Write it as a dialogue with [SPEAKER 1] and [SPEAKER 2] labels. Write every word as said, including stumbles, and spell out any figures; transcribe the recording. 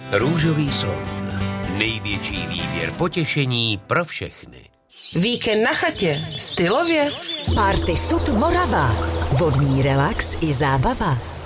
[SPEAKER 1] Růžový slon. Největší výběr potěšení pro všechny.
[SPEAKER 2] Víkend na chatě. Stylově.
[SPEAKER 3] Party Sud Morava. Vodní relax i zábava.